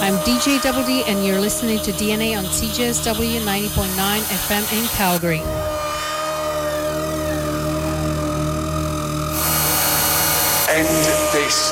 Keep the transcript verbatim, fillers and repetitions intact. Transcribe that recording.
I'm D J Double D, and you're listening to D N A on C J S W ninety point nine F M in Calgary. End this